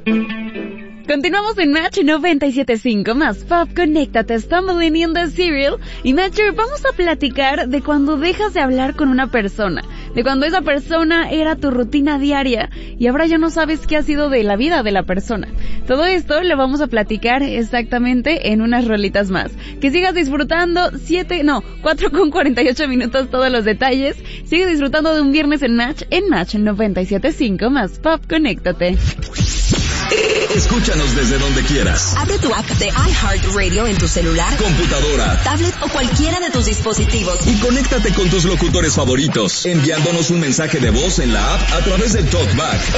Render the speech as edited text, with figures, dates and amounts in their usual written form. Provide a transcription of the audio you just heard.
Continuamos en Match 97.5 más Pop, conéctate, Stumbling in the Serial. Y Matcher, vamos a platicar de cuando dejas de hablar con una persona, de cuando esa persona era tu rutina diaria y ahora ya no sabes qué ha sido de la vida de la persona. Todo esto lo vamos a platicar exactamente en unas rolitas más. Que sigas disfrutando 4:48 minutos todos los detalles. Sigue disfrutando de un viernes en Match 97.5 más Pop, conéctate. Escúchanos desde donde quieras. Abre tu app de iHeartRadio en tu celular, computadora, tablet o cualquiera de tus dispositivos. Y conéctate con tus locutores favoritos, enviándonos un mensaje de voz en la app a través del TalkBack.